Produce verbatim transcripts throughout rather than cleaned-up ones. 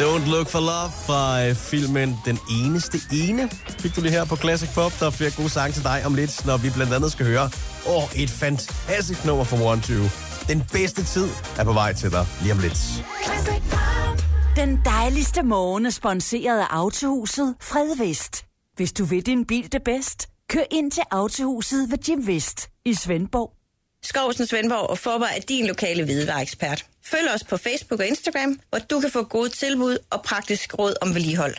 Don't Look for Love fra øh, filmen Den Eneste Ene. Fik du det her på Classic Pop. Der er flere gode sange til dig om lidt, når vi blandt andet skal høre åh, et fantastisk nummer fra One Two. Den bedste tid er på vej til dig lige om lidt. Den dejligste morgen er sponsoreret af Autohuset Fredvest. Hvis du vil din bil det bedst, kør ind til Autohuset ved Jim Vest i Svendborg. Skovsen Svendborg og Forber er din lokale hvidevareekspert. Følg os på Facebook og Instagram, hvor du kan få gode tilbud og praktisk råd om vedligehold.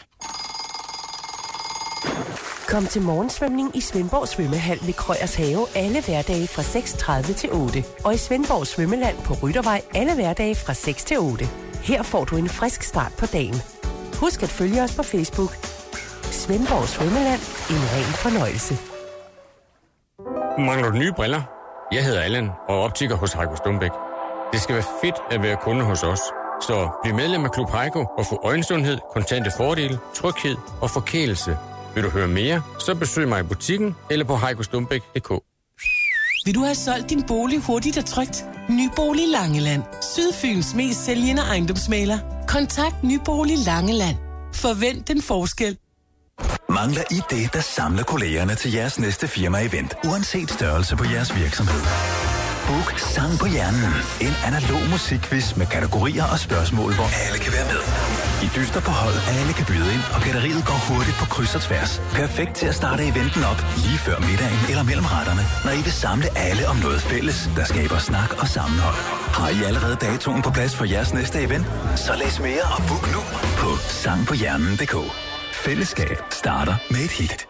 Kom til morgensvømning i Svendborg Svømmehal ved Krøyers Have alle hverdage fra seks tredive til otte. Og i Svendborg Svømmeland på Ryttervej alle hverdage fra seks til otte. Her får du en frisk start på dagen. Husk at følge os på Facebook. Svendborg Svømmeland. En ren fornøjelse. Mangler du nye briller? Jeg hedder Allan og er optiker hos Heiko Stumbæk. Det skal være fedt at være kunde hos os. Så bliv medlem af Klub Heiko og få øjensundhed, kontante fordele, tryghed og forkælelse. Vil du høre mere, så besøg mig i butikken eller på heiko stumbæk punktum d k. Vil du have solgt din bolig hurtigt og trygt? Nybolig Langeland. Sydfyns mest sælgende ejendomsmægler. Kontakt Nybolig Langeland. Forvent den forskel. Mangler I det, der samler kollegerne til jeres næste firma-event, uanset størrelse på jeres virksomhed? Book Sang på Hjernen. En analog musikquiz med kategorier og spørgsmål, hvor alle kan være med. I dyster på hold, alle kan byde ind, og galleriet går hurtigt på kryds og tværs. Perfekt til at starte eventen op lige før middagen eller mellem retterne, når I vil samle alle om noget fælles, der skaber snak og sammenhold. Har I allerede datoen på plads for jeres næste event? Så læs mere og book nu på sang på hjernen punktum d k. Fællesskab starter med et hit.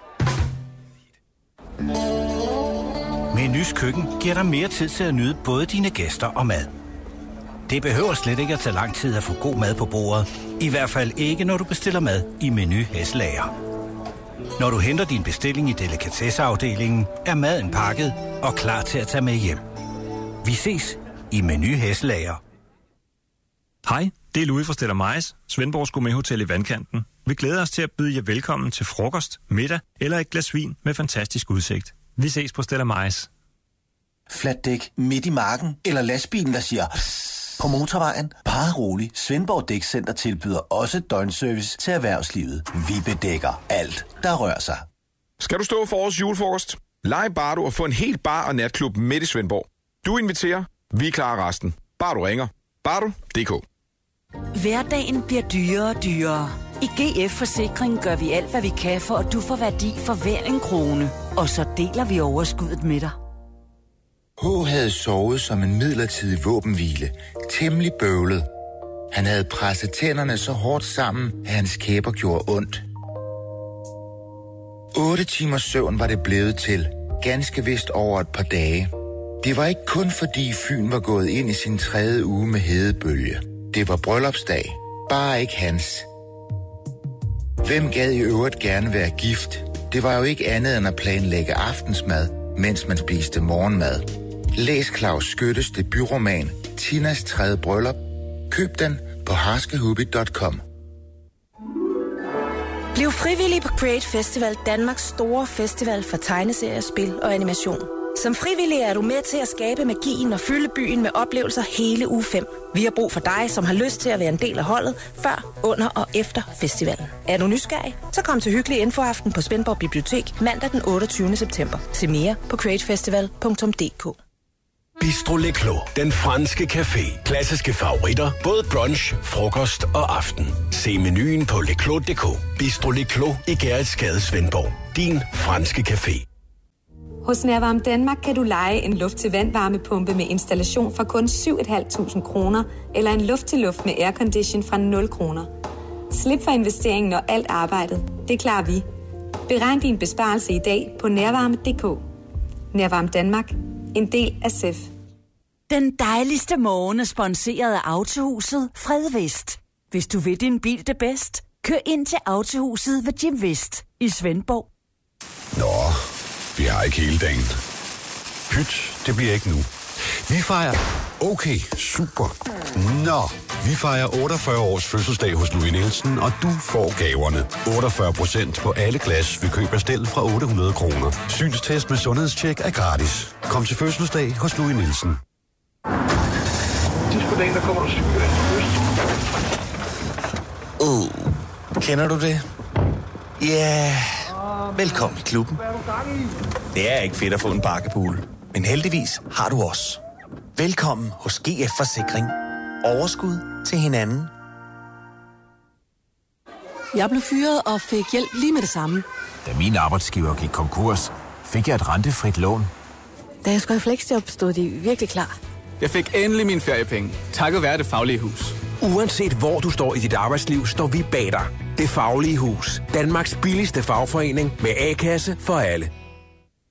Menus Køkken giver dig mere tid til at nyde både dine gæster og mad. Det behøver slet ikke at tage lang tid at få god mad på bordet. I hvert fald ikke, når du bestiller mad i Menu Hesselager. Når du henter din bestilling i delikatesseafdelingen, er maden pakket og klar til at tage med hjem. Vi ses i Menu Hesselager. Hej, det er Louis fra Stella Majs, Svendborgs Gourmet-hotel i Vandkanten. Vi glæder os til at byde jer velkommen til frokost, middag eller et glas vin med fantastisk udsigt. Vi ses på Stella Majs. Flatdæk midt i marken, eller lastbilen, der siger psst på motorvejen. Bare rolig. Svendborg Dækcenter tilbyder også døgnservice til erhvervslivet. Vi bedækker alt, der rører sig. Skal du stå for årets julefrokost? Lege Bardo og få en helt bar- og natklub midt i Svendborg. Du inviterer, vi klarer resten. Bare du ringer. Bardo punktum d k. Hverdagen bliver dyrere og dyrere. I G F Forsikring gør vi alt, hvad vi kan, for at du får værdi for hver en krone. Og så deler vi overskuddet med dig. H havde sovet som en midlertidig våbenhvile. Temmelig bøvlet. Han havde presset tænderne så hårdt sammen, at hans kæber gjorde ondt. Otte timers søvn var det blevet til. Ganske vist over et par dage. Det var ikke kun fordi Fyn var gået ind i sin tredje uge med hedebølge. Det var bryllupsdag. Bare ikke hans. Hvem gad i øvrigt gerne være gift? Det var jo ikke andet end at planlægge aftensmad, mens man spiste morgenmad. Læs Claus Skyttes debutroman Tinas tredje bryllup. Køb den på harskehubby punktum com. Bliv frivillig på Create Festival, Danmarks store festival for tegneserier, spil og animation. Som frivillig er du med til at skabe magien og fylde byen med oplevelser hele uge fem. Vi har brug for dig, som har lyst til at være en del af holdet, før, under og efter festivalen. Er du nysgerrig? Så kom til hyggelig infoaften på Svendborg Bibliotek mandag den otteogtyvende september. Se mere på createfestival punktum d k. Bistro Le Clos, den franske café. Klassiske favoritter, både brunch, frokost og aften. Se menuen på le clos punktum d k. Bistro Le Clos i Gerritsgade, Svendborg. Din franske café. Hos Nærvarme Danmark kan du leje en luft-til-vand-varmepumpe med installation for kun syv tusind fem hundrede kroner, eller en luft-til-luft med aircondition fra nul kroner. Slip for investeringen og alt arbejdet. Det klarer vi. Beregn din besparelse i dag på nærvarme punktum d k. Nærvarme Danmark. En del af S E F. Den dejligste morgen er sponsoreret af Autohuset Fredvest. Hvis du vil din bil det bedst, kør ind til Autohuset ved Jim Vest i Svendborg. Nå, vi har ikke hele dagen. Pyt, det bliver ikke nu. Vi fejrer... Okay, super. Nå, vi fejrer otteogfyrre års fødselsdag hos Louis Nielsen, og du får gaverne. otteogfyrre procent på alle glas ved køb af stel fra otte hundrede kroner. Synstest med sundhedstjek er gratis. Kom til fødselsdag hos Louis Nielsen. Sidst på dagen, der kommer du cykelvand fra øst. Uh, kender du det? Ja, yeah. Velkommen i klubben. Det er ikke fedt at få en bakkepool, men heldigvis har du os. Velkommen hos G F Forsikring. Overskud til hinanden. Jeg blev fyret og fik hjælp lige med det samme. Da min arbejdsgiver gik konkurs, fik jeg et rentefrit lån. Da jeg skulle i fleksjob, stod de virkelig klar. Jeg fik endelig mine feriepenge, takket være Det Faglige Hus. Uanset hvor du står i dit arbejdsliv, står vi bag dig. Det Faglige Hus. Danmarks billigste fagforening med A-kasse for alle.